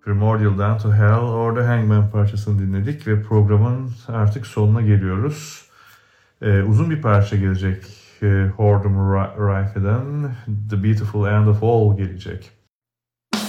Primordial Down to Hell or The Hangman parçasını dinledik ve programın artık sonuna geliyoruz. Uzun bir parça gelecek. Whoredom Rife'den The Beautiful End of All gelecek.